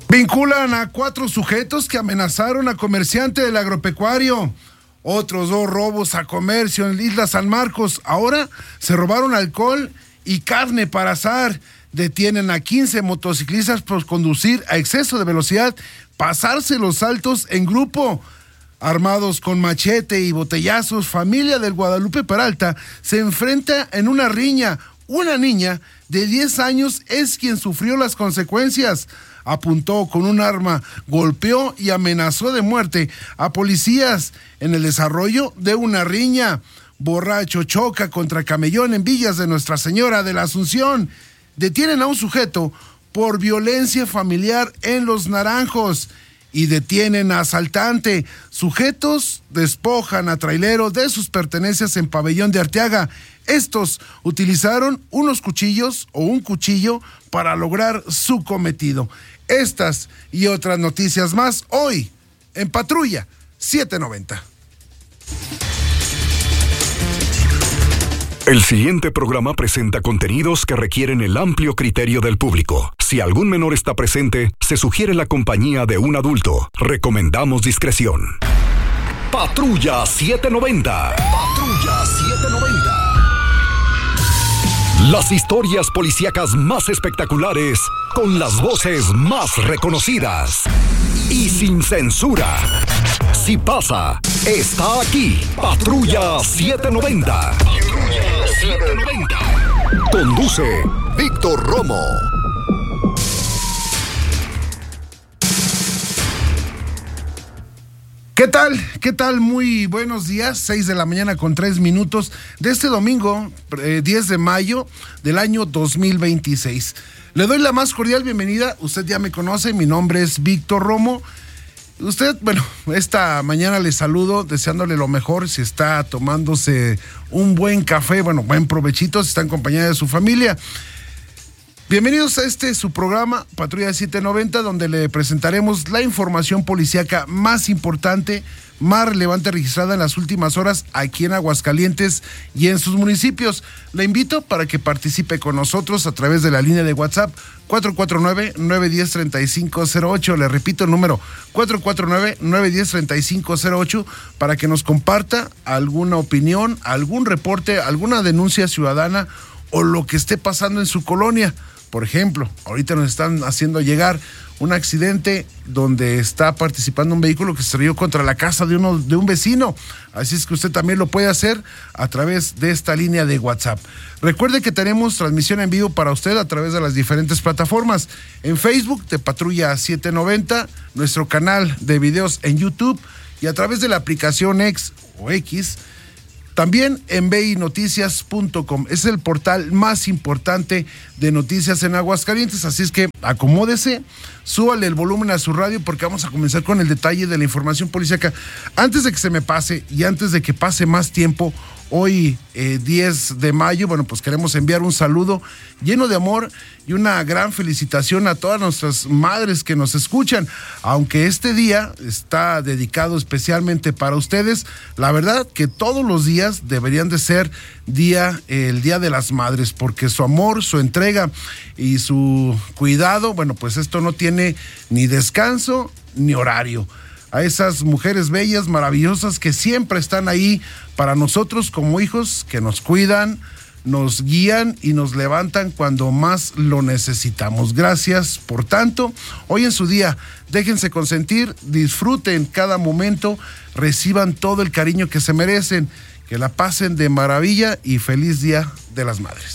Vinculan a 4 sujetos que amenazaron a comerciante del agropecuario. Otros 2 robos a comercio en Isla San Marcos. Ahora se robaron alcohol y carne para asar. Detienen a 15 motociclistas por conducir a exceso de velocidad, pasarse los saltos en grupo. Armados con machete y botellazos, familia del Guadalupe Peralta se enfrenta en una riña. Una niña de 10 años es quien sufrió las consecuencias. Apuntó con un arma, golpeó y amenazó de muerte a policías en el desarrollo de una riña. Borracho choca contra camellón en Villas de Nuestra Señora de la Asunción. Detienen a un sujeto por violencia familiar en Los Naranjos y detienen a asaltante. Sujetos despojan a trailero de sus pertenencias en Pabellón de Arteaga. Estos utilizaron unos cuchillos o un cuchillo para lograr su cometido. Estas y otras noticias más hoy en Patrulla 790. El siguiente programa presenta contenidos que requieren el amplio criterio del público. Si algún menor está presente, se sugiere la compañía de un adulto. Recomendamos discreción. Patrulla 790. Patrulla 790. Las historias policíacas más espectaculares, con las voces más reconocidas y sin censura. Si pasa, está aquí. Patrulla 790. Patrulla 790. Conduce Víctor Romo. ¿Qué tal? ¿Qué tal? Muy buenos días, 6 de la mañana con 3 minutos de este domingo, 10 de mayo del año 2026. Le doy la más cordial bienvenida, usted ya me conoce, mi nombre es Víctor Romo. Usted, bueno, esta mañana le saludo deseándole lo mejor, si está tomándose un buen café, bueno, buen provechito, si está en compañía de su familia. Bienvenidos a su programa, Patrulla 790, donde le presentaremos la información policíaca más importante, más relevante registrada en las últimas horas aquí en Aguascalientes y en sus municipios. Le invito para que participe con nosotros a través de la línea de WhatsApp 449-910-3508. Le repito el número 449-910-3508 para que nos comparta alguna opinión, algún reporte, alguna denuncia ciudadana o lo que esté pasando en su colonia. Por ejemplo, ahorita nos están haciendo llegar un accidente donde está participando un vehículo que se estrelló contra la casa de un vecino. Así es que usted también lo puede hacer a través de esta línea de WhatsApp. Recuerde que tenemos transmisión en vivo para usted a través de las diferentes plataformas. En Facebook de Patrulla 790, nuestro canal de videos en YouTube y a través de la aplicación X o X. También en binoticias.com, es el portal más importante de noticias en Aguascalientes, así es que acomódese, súbale el volumen a su radio porque vamos a comenzar con el detalle de la información policíaca. Antes de que se me pase y antes de que pase más tiempo, hoy 10 de mayo, bueno, pues queremos enviar un saludo lleno de amor y una gran felicitación a todas nuestras madres que nos escuchan. Aunque este día está dedicado especialmente para ustedes, la verdad que todos los días deberían de ser el Día de las Madres, porque su amor, su entrega y su cuidado, bueno, pues esto no tiene ni descanso ni horario. A esas mujeres bellas, maravillosas, que siempre están ahí para nosotros como hijos, que nos cuidan, nos guían y nos levantan cuando más lo necesitamos. Gracias por tanto. Hoy en su día, déjense consentir, disfruten cada momento, reciban todo el cariño que se merecen, que la pasen de maravilla y feliz Día de las Madres.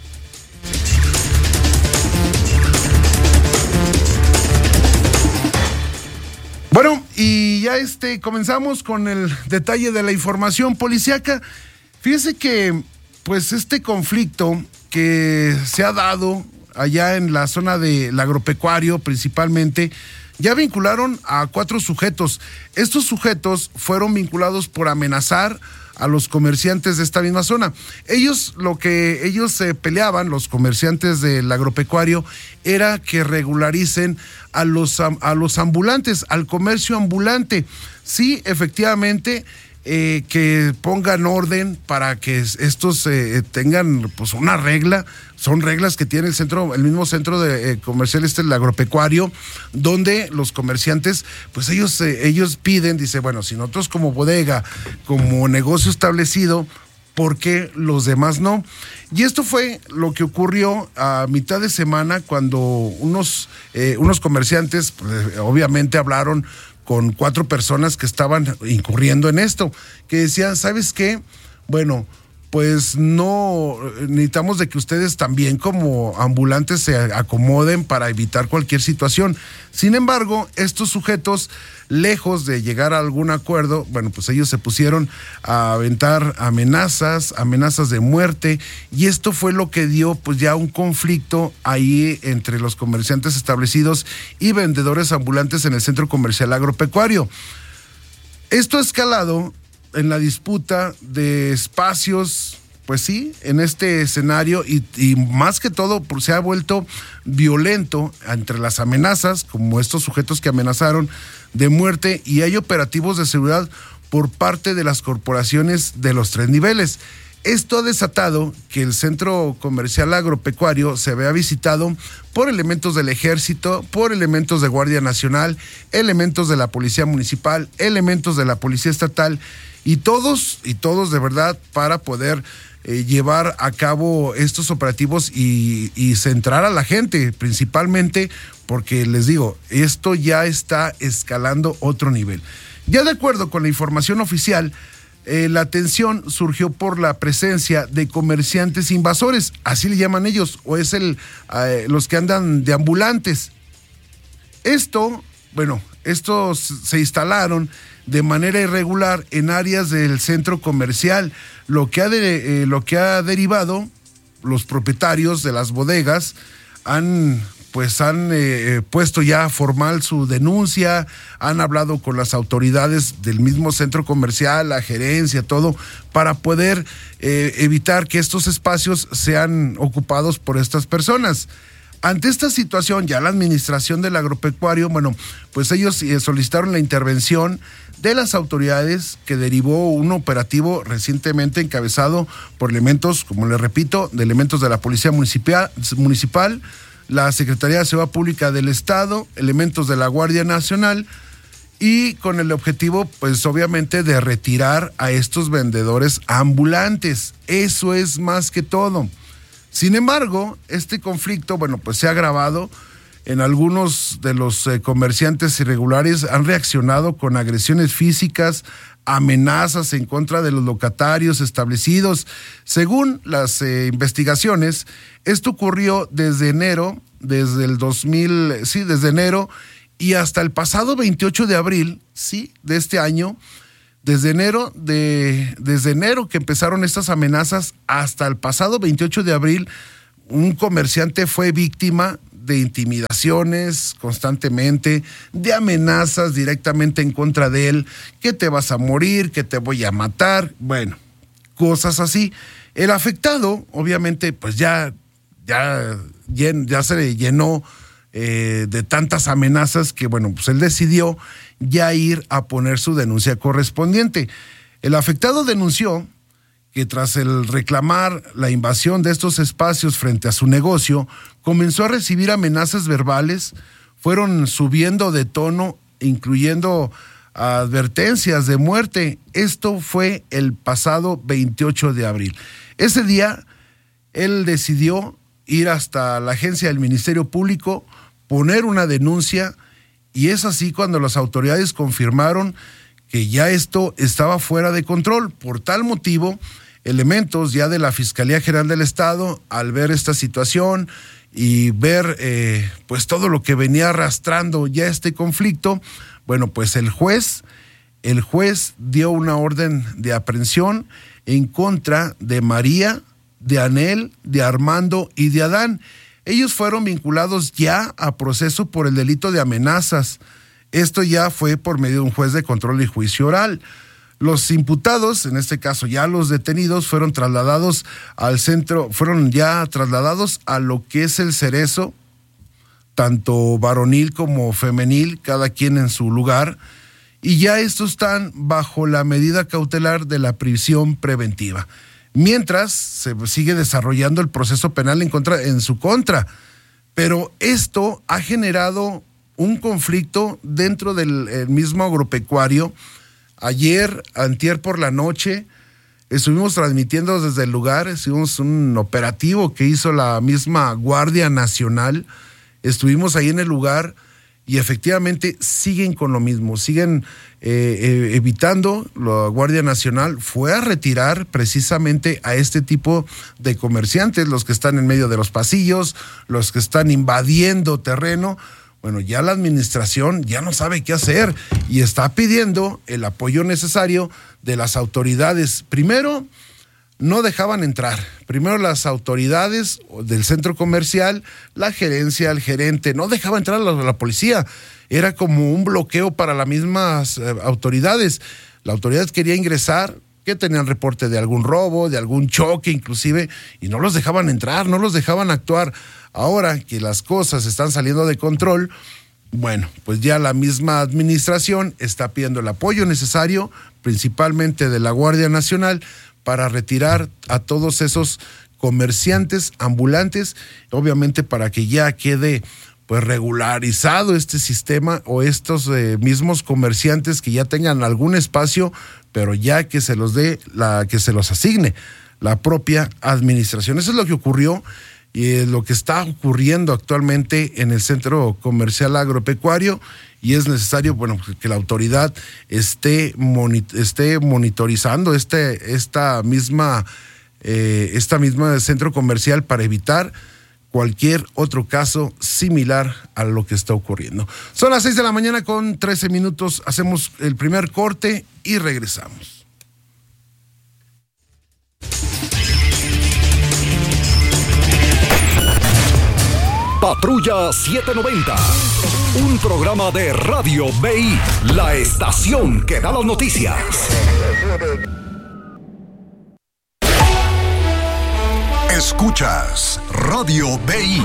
Bueno, y ya comenzamos con el detalle de la información policíaca. Fíjese que, pues, este conflicto que se ha dado allá en la zona del agropecuario, principalmente, ya vincularon a 4 sujetos. Estos sujetos fueron vinculados por amenazar a los comerciantes de esta misma zona. Lo que ellos peleaban, los comerciantes del agropecuario, era que regularicen a los ambulantes, al comercio ambulante. Sí, efectivamente, que pongan orden para que estos tengan pues una regla. Son reglas que tiene el mismo centro comercial el agropecuario, donde los comerciantes, pues ellos piden, dice, bueno, si nosotros como bodega, como negocio establecido, ¿por qué los demás no? Y esto fue lo que ocurrió a mitad de semana cuando unos comerciantes, pues, obviamente hablaron con 4 personas que estaban incurriendo en esto, que decían, ¿sabes qué? Bueno, pues no, necesitamos de que ustedes también como ambulantes se acomoden para evitar cualquier situación. Sin embargo, estos sujetos, lejos de llegar a algún acuerdo, bueno, pues ellos se pusieron a aventar amenazas de muerte, y esto fue lo que dio pues ya un conflicto ahí entre los comerciantes establecidos y vendedores ambulantes en el centro comercial agropecuario. Esto ha escalado en la disputa de espacios, pues sí, en este escenario, y más que todo pues, se ha vuelto violento entre las amenazas, como estos sujetos que amenazaron de muerte, y hay operativos de seguridad por parte de las corporaciones de los 3 niveles. Esto ha desatado que el centro comercial agropecuario se vea visitado por elementos del Ejército, por elementos de Guardia Nacional, elementos de la Policía Municipal, elementos de la Policía Estatal, y todos de verdad para poder llevar a cabo estos operativos y centrar a la gente, principalmente porque les digo, esto ya está escalando otro nivel. Ya de acuerdo con la información oficial, la tensión surgió por la presencia de comerciantes invasores, así le llaman ellos, o es los que andan de ambulantes. Estos se instalaron de manera irregular en áreas del centro comercial, lo que ha derivado, los propietarios de las bodegas han puesto ya formal su denuncia, han hablado con las autoridades del mismo centro comercial, la gerencia, todo, para poder evitar que estos espacios sean ocupados por estas personas. Ante esta situación, ya la administración del agropecuario, pues ellos solicitaron la intervención de las autoridades, que derivó un operativo recientemente encabezado por elementos, como les repito, de elementos de la Policía Municipal, la Secretaría de Seguridad Pública del Estado, elementos de la Guardia Nacional, y con el objetivo, pues obviamente, de retirar a estos vendedores ambulantes. Eso es más que todo. Sin embargo, este conflicto, pues se ha agravado. En algunos de los comerciantes irregulares han reaccionado con agresiones físicas, amenazas en contra de los locatarios establecidos. Según las investigaciones, esto ocurrió desde enero, desde enero y hasta el pasado 28 de abril, de este año. Desde enero que empezaron estas amenazas hasta el pasado 28 de abril, un comerciante fue víctima de intimidaciones constantemente, de amenazas directamente en contra de él, que te vas a morir, que te voy a matar, cosas así. El afectado, obviamente, pues ya se le llenó de tantas amenazas que, pues él decidió ya ir a poner su denuncia correspondiente. El afectado denunció que tras el reclamar la invasión de estos espacios frente a su negocio, comenzó a recibir amenazas verbales, fueron subiendo de tono, incluyendo advertencias de muerte. Esto fue el pasado 28 de abril. Ese día, él decidió ir hasta la agencia del Ministerio Público, poner una denuncia, y es así cuando las autoridades confirmaron que ya esto estaba fuera de control. Por tal motivo, elementos ya de la Fiscalía General del Estado, al ver esta situación y ver pues todo lo que venía arrastrando ya este conflicto, pues el juez dio una orden de aprehensión en contra de María, de Anel, de Armando y de Adán. Ellos fueron vinculados ya a proceso por el delito de amenazas. Esto ya fue por medio de un juez de control y juicio oral. Los imputados, en este caso ya los detenidos, fueron trasladados al centro, fueron ya trasladados a lo que es el Cerezo, tanto varonil como femenil, cada quien en su lugar. y ya estos están bajo la medida cautelar de la prisión preventiva. Mientras se sigue desarrollando el proceso penal en su contra. Pero esto ha generado un conflicto dentro del mismo agropecuario. Antier por la noche, estuvimos transmitiendo desde el lugar, hicimos un operativo que hizo la misma Guardia Nacional. Estuvimos ahí en el lugar y efectivamente siguen con lo mismo, siguen evitando. La Guardia Nacional fue a retirar precisamente a este tipo de comerciantes, los que están en medio de los pasillos, los que están invadiendo terreno. Bueno, ya la administración ya no sabe qué hacer y está pidiendo el apoyo necesario de las autoridades. Primero, no dejaban entrar. Primero las autoridades del centro comercial, la gerencia, el gerente, no dejaban entrar a la policía. Era como un bloqueo para las mismas autoridades. La autoridad quería ingresar, que tenían reporte de algún robo, de algún choque inclusive, y no los dejaban entrar, no los dejaban actuar. Ahora que las cosas están saliendo de control, bueno, pues ya la misma administración está pidiendo el apoyo necesario, principalmente de la Guardia Nacional, para retirar a todos esos comerciantes ambulantes, obviamente para que ya quede pues regularizado este sistema, o estos mismos comerciantes que ya tengan algún espacio, pero ya que se los dé, que se los asigne la propia administración. Eso es lo que ocurrió y es lo que está ocurriendo actualmente en el centro comercial agropecuario, y es necesario, bueno, que la autoridad esté monitorizando esta misma centro comercial para evitar cualquier otro caso similar a lo que está ocurriendo. Son las 6 de la mañana con 13 minutos. Hacemos el primer corte y regresamos. Patrulla 790, un programa de Radio BI, la estación que da las noticias. Escuchas Radio BI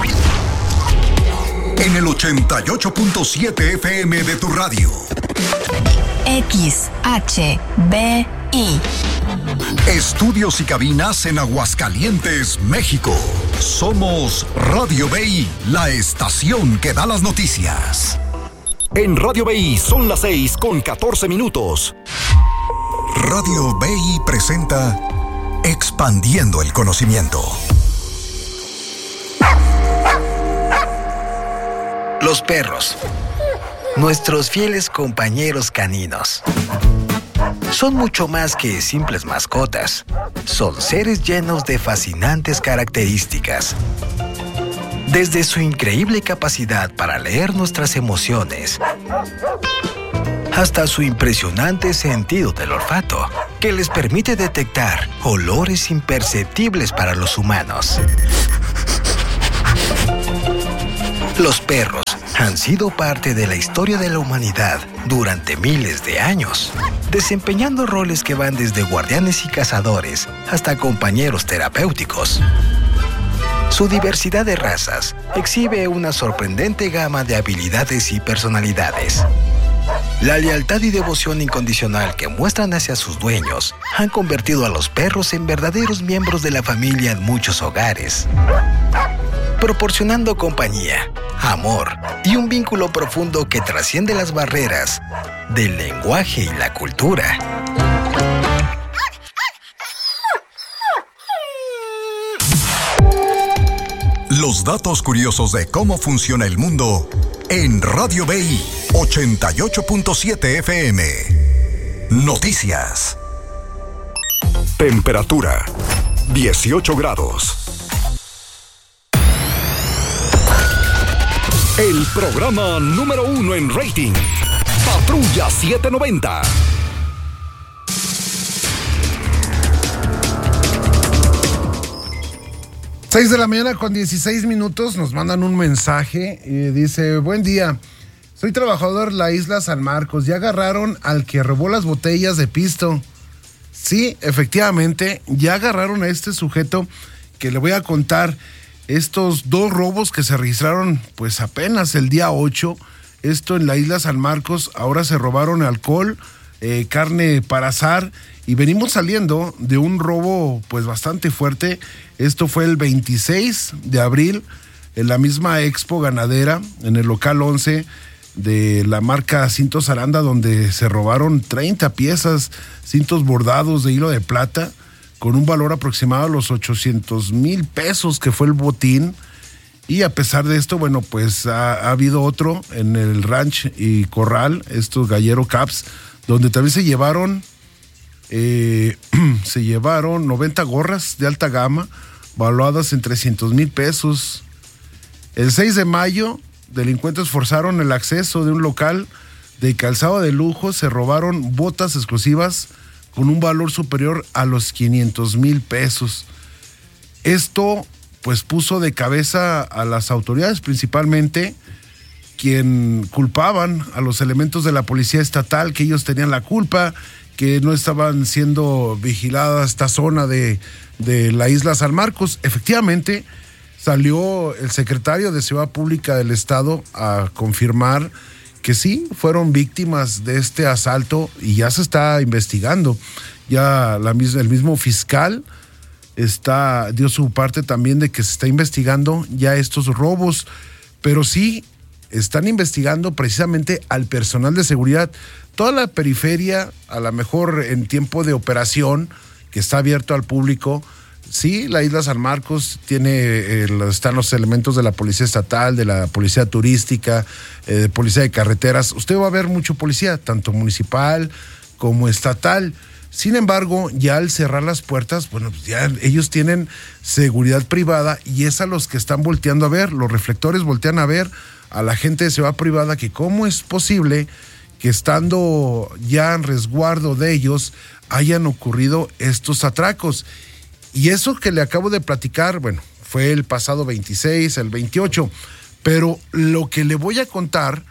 en el 88.7 FM de tu radio. XHBI. Estudios y cabinas en Aguascalientes, México. Somos Radio BI, la estación que da las noticias. En Radio BI son las 6:14. Radio BI presenta Expandiendo el Conocimiento. Los perros, nuestros fieles compañeros caninos, son mucho más que simples mascotas. Son seres llenos de fascinantes características. Desde su increíble capacidad para leer nuestras emociones, hasta su impresionante sentido del olfato, que les permite detectar olores imperceptibles para los humanos. Los perros han sido parte de la historia de la humanidad durante miles de años, desempeñando roles que van desde guardianes y cazadores hasta compañeros terapéuticos. Su diversidad de razas exhibe una sorprendente gama de habilidades y personalidades. La lealtad y devoción incondicional que muestran hacia sus dueños han convertido a los perros en verdaderos miembros de la familia en muchos hogares, proporcionando compañía, amor y un vínculo profundo que trasciende las barreras del lenguaje y la cultura. Los datos curiosos de cómo funciona el mundo en Radio BI 88.7 FM. Noticias. Temperatura 18 grados. El programa número 1 en rating. Patrulla 790. Seis de la mañana con 16 minutos, nos mandan un mensaje y dice: buen día, soy trabajador de la isla San Marcos, ya agarraron al que robó las botellas de pisto. Sí, efectivamente, ya agarraron a este sujeto que le voy a contar. Estos dos robos que se registraron pues apenas el día 8 Esto en la isla San Marcos. Ahora se robaron alcohol, carne para asar, y venimos saliendo de un robo pues bastante fuerte. Esto fue el 26 de abril en la misma Expo Ganadera, en el local 11 de la marca Cintos Aranda, donde se robaron 30 piezas, cintos bordados de hilo de plata, con un valor aproximado a los 800,000 pesos, que fue el botín. Y a pesar de esto, bueno, pues ha habido otro en el Ranch y Corral, estos Gallero Caps, donde también se llevaron 90 gorras de alta gama, valuadas en 300,000 pesos. El 6 de mayo, delincuentes forzaron el acceso de un local de calzado de lujo, se robaron botas exclusivas con un valor superior a los 500,000 pesos. Esto pues puso de cabeza a las autoridades, principalmente quien culpaban a los elementos de la policía estatal, que ellos tenían la culpa, que no estaban siendo vigiladas esta zona de la isla San Marcos. Efectivamente, salió el secretario de Seguridad Pública del Estado a confirmar que sí, fueron víctimas de este asalto y ya se está investigando. Ya el mismo fiscal dio su parte también de que se está investigando ya estos robos, pero sí están investigando precisamente al personal de seguridad. Toda la periferia, a lo mejor en tiempo de operación, que está abierto al público. Sí, la isla San Marcos están los elementos de la policía estatal, de la policía turística, de policía de carreteras. Usted va a ver mucho policía, tanto municipal como estatal. Sin embargo, ya al cerrar las puertas, bueno, pues ya ellos tienen seguridad privada y es a los que están volteando a ver. Los reflectores voltean a ver a la gente de seguridad privada, que cómo es posible que estando ya en resguardo de ellos hayan ocurrido estos atracos. Y eso que le acabo de platicar, bueno, fue el pasado 26, el 28, pero lo que le voy a contar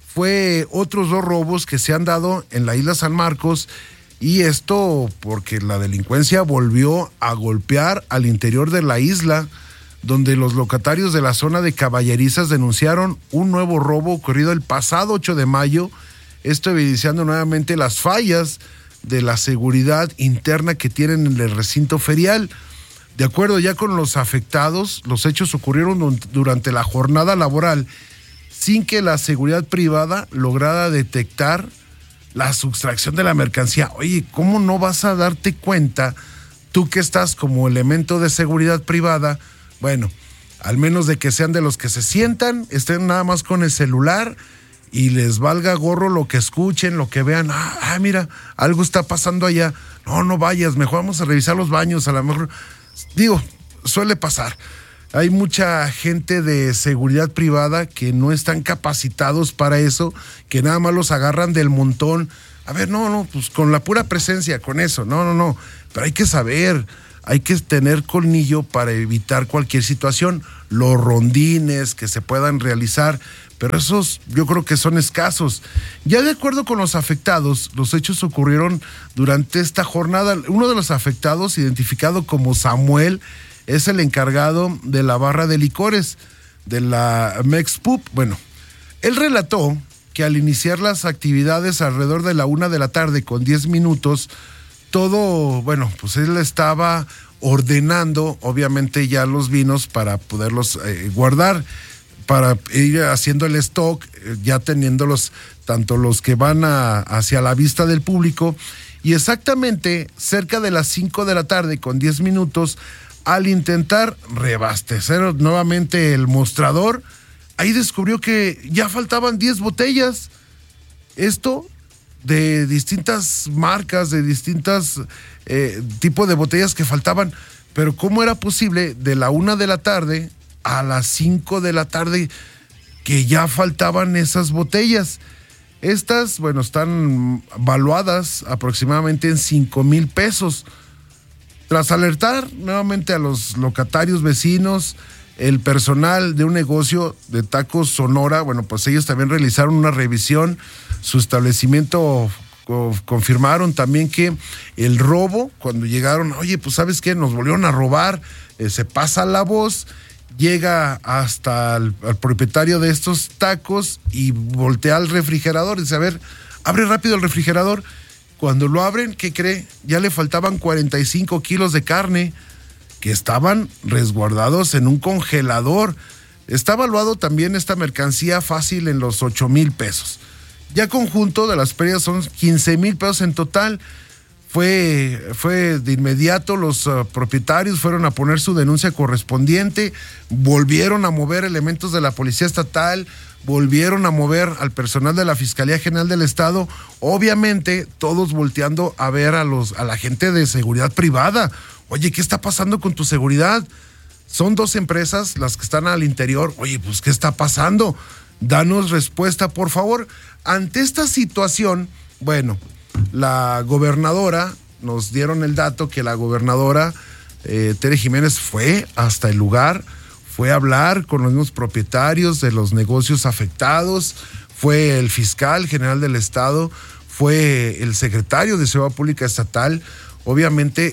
fue otros 2 robos que se han dado en la isla San Marcos, y esto porque la delincuencia volvió a golpear al interior de la isla, donde los locatarios de la zona de Caballerizas denunciaron un nuevo robo ocurrido el pasado 8 de mayo, esto evidenciando nuevamente las fallas de la seguridad interna que tienen en el recinto ferial. De acuerdo ya con los afectados, los hechos ocurrieron durante la jornada laboral sin que la seguridad privada lograra detectar la sustracción de la mercancía. Oye, ¿cómo no vas a darte cuenta tú que estás como elemento de seguridad privada? Bueno, al menos de que sean de los que se sientan, estén nada más con el celular y les valga gorro lo que escuchen, lo que vean. Mira, algo está pasando allá. No vayas, mejor vamos a revisar los baños, a lo mejor. Digo, suele pasar. Hay mucha gente de seguridad privada que no están capacitados para eso, que nada más los agarran del montón. A ver, pues con la pura presencia, con eso, no. Pero hay que saber, hay que tener colmillo para evitar cualquier situación. Los rondines que se puedan realizar, pero esos yo creo que son escasos. Ya de acuerdo con los afectados, los hechos ocurrieron durante esta jornada. Uno de los afectados, identificado como Samuel, es el encargado de la barra de licores de la Mexpub. Bueno, él relató que al iniciar las actividades alrededor de la 1:00 con 10 minutos, todo, bueno, pues él estaba ordenando, obviamente, ya los vinos para poderlos guardar, para ir haciendo el stock, ya teniéndolos, tanto los que van hacia la vista del público, y exactamente cerca de las 5:00 con 10 minutos, al intentar reabastecer nuevamente el mostrador, ahí descubrió que ya faltaban 10 botellas. Esto de distintas marcas, de distintos tipos de botellas que faltaban. Pero ¿cómo era posible de la 1:00 a las 5:00 que ya faltaban esas botellas? Estas, bueno, están valuadas aproximadamente en 5,000 pesos. Tras alertar nuevamente a los locatarios vecinos, el personal de un negocio de tacos Sonora, bueno, pues ellos también realizaron una revisión. Su establecimiento confirmaron también que el robo, cuando llegaron, oye, pues ¿sabes qué? Nos volvieron a robar, se pasa la voz, llega hasta al propietario de estos tacos y voltea al refrigerador y dice, a ver, abre rápido el refrigerador. Cuando lo abren, ¿qué cree? Ya le faltaban 45 kilos de carne que estaban resguardados en un congelador. Está evaluado también esta mercancía fácil en los 8,000 pesos. Ya conjunto de las pérdidas son 15,000 pesos en total. Fue de inmediato, los propietarios fueron a poner su denuncia correspondiente, volvieron a mover elementos de la Policía Estatal, volvieron a mover al personal de la Fiscalía General del Estado, obviamente todos volteando a ver a la gente de seguridad privada. Oye, ¿qué está pasando con tu seguridad? Son 2 empresas las que están al interior. Oye, pues, ¿qué está pasando? Danos respuesta, por favor. Ante esta situación, bueno, la gobernadora, nos dieron el dato que la gobernadora Tere Jiménez fue hasta el lugar, fue a hablar con los mismos propietarios de los negocios afectados, fue el fiscal general del estado, fue el secretario de Seguridad Pública Estatal. Obviamente,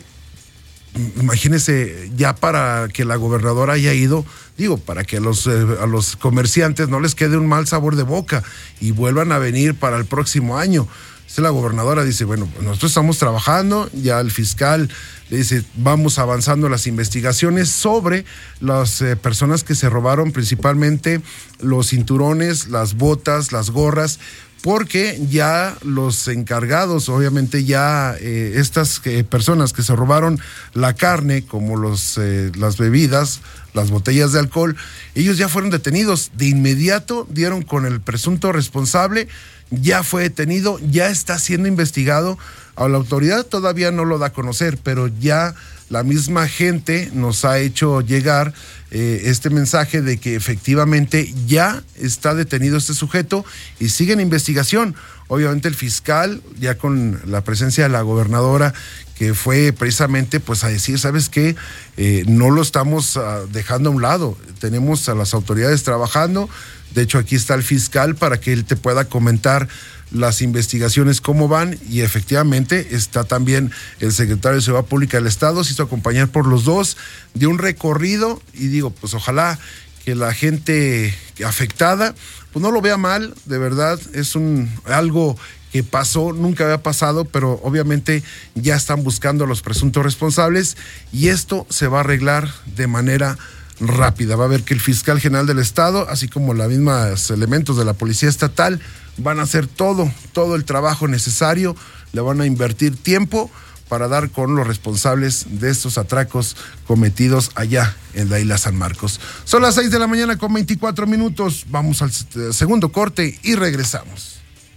imagínense, ya para que la gobernadora haya ido, para que a los comerciantes no les quede un mal sabor de boca y vuelvan a venir para el próximo año. La gobernadora dice, bueno, nosotros estamos trabajando, ya el fiscal le dice, vamos avanzando las investigaciones sobre las personas que se robaron, principalmente los cinturones, las botas, las gorras, porque ya los encargados, obviamente ya estas personas que se robaron la carne, como las bebidas, las botellas de alcohol, ellos ya fueron detenidos. De inmediato dieron con el presunto responsable, ya fue detenido, ya está siendo investigado. A la autoridad todavía no lo da a conocer, pero ya la misma gente nos ha hecho llegar este mensaje de que efectivamente ya está detenido este sujeto y sigue en investigación. Obviamente el fiscal, ya con la presencia de la gobernadora, que fue precisamente pues a decir, ¿sabes qué? No lo estamos dejando a un lado, tenemos a las autoridades trabajando. De hecho, aquí está el fiscal para que él te pueda comentar las investigaciones, cómo van, y efectivamente está también el secretario de Seguridad Pública del Estado, se hizo acompañar por los dos de un recorrido, y pues ojalá que la gente afectada pues no lo vea mal, de verdad, es algo que pasó, nunca había pasado, pero obviamente ya están buscando a los presuntos responsables y esto se va a arreglar de manera rápida. Va a ver que el fiscal general del estado, así como los mismos elementos de la Policía Estatal, van a hacer todo el trabajo necesario, le van a invertir tiempo para dar con los responsables de estos atracos cometidos allá en la isla San Marcos. Son las 6 de la mañana con 24 minutos. Vamos al segundo corte y regresamos.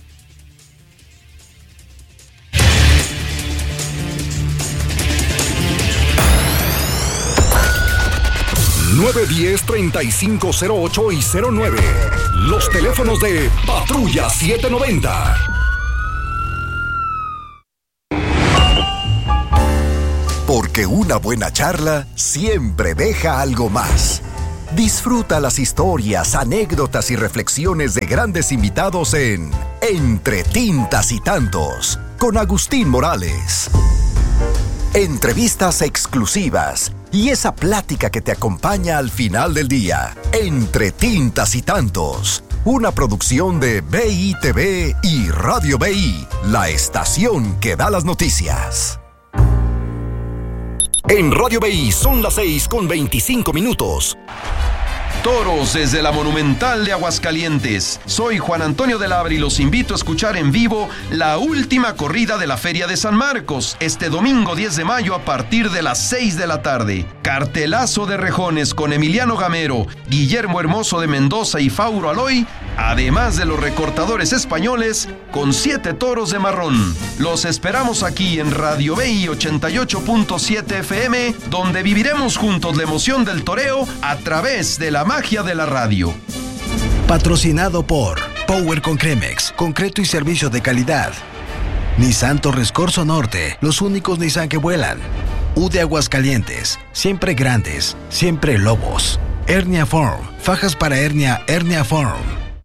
...910-3508 y 09... Los teléfonos de Patrulla 790. Porque una buena charla siempre deja algo más. Disfruta las historias, anécdotas y reflexiones de grandes invitados en Entre Tintas y Tantos, con Agustín Morales. Entrevistas exclusivas y esa plática que te acompaña al final del día. Entre Tintas y Tantos, una producción de BITV y Radio BI, la estación que da las noticias. En Radio BI son las 6:25. Toros desde la Monumental de Aguascalientes. Soy Juan Antonio de la Abra y los invito a escuchar en vivo la última corrida de la Feria de San Marcos, este domingo 10 de mayo a partir de las 6 de la tarde. Cartelazo de rejones con Emiliano Gamero, Guillermo Hermoso de Mendoza y Fauro Aloy, además de los recortadores españoles con 7 toros de marrón. Los esperamos aquí en Radio BI 88.7 FM, donde viviremos juntos la emoción del toreo a través de la magia de la radio. Patrocinado por Power con Cremex, concreto y servicio de calidad. Nissan Torres Corso Norte, los únicos Nissan que vuelan. UD Aguascalientes, siempre grandes, siempre lobos. Hernia Form, fajas para hernia, Hernia Form.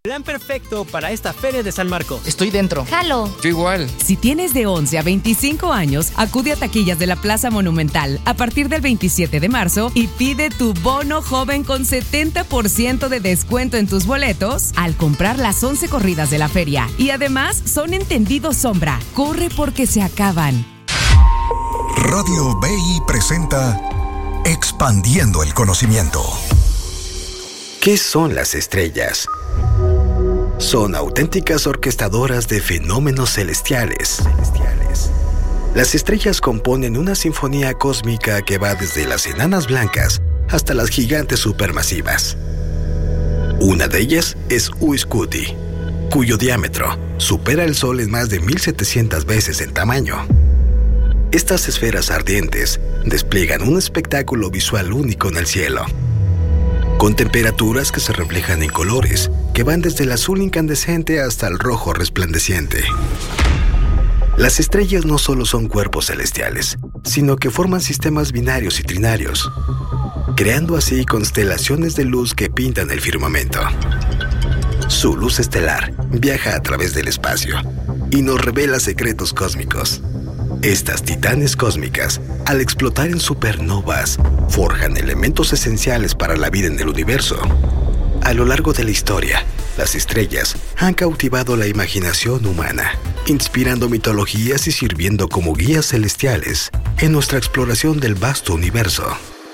Plan perfecto para esta Feria de San Marcos. Estoy dentro. Jalo. Yo igual. Si tienes de 11 a 25 años, acude a taquillas de la Plaza Monumental a partir del 27 de marzo y pide tu bono joven con 70% de descuento en tus boletos al comprar las 11 corridas de la feria. Y además son entendidos sombra. Corre porque se acaban. Radio BI presenta Expandiendo el Conocimiento. ¿Qué son las estrellas? Son auténticas orquestadoras de fenómenos celestiales. Las estrellas componen una sinfonía cósmica que va desde las enanas blancas hasta las gigantes supermasivas. Una de ellas es Uiscuti, cuyo diámetro supera el Sol en más de 1700 veces en tamaño. Estas esferas ardientes despliegan un espectáculo visual único en el cielo, con temperaturas que se reflejan en colores que van desde el azul incandescente hasta el rojo resplandeciente. Las estrellas no solo son cuerpos celestiales, sino que forman sistemas binarios y trinarios, creando así constelaciones de luz que pintan el firmamento. Su luz estelar viaja a través del espacio y nos revela secretos cósmicos. Estas titanes cósmicas, al explotar en supernovas, forjan elementos esenciales para la vida en el universo. A lo largo de la historia, las estrellas han cautivado la imaginación humana, inspirando mitologías y sirviendo como guías celestiales en nuestra exploración del vasto universo.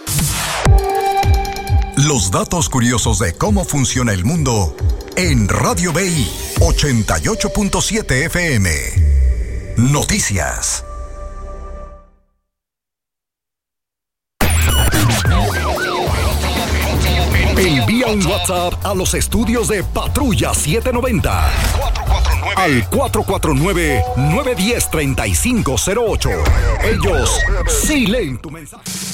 Los datos curiosos de cómo funciona el mundo en Radio BI 88.7 FM. Noticias. Envía un WhatsApp a los estudios de Patrulla 790 al 449-910-3508. Ellos sí leen tu mensaje.